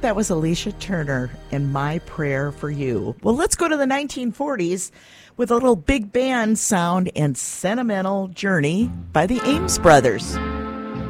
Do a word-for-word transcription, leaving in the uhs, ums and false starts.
That was Alicia Turner and My Prayer for You. Well, let's go to the nineteen forties with a little big band sound and Sentimental Journey by the Ames Brothers.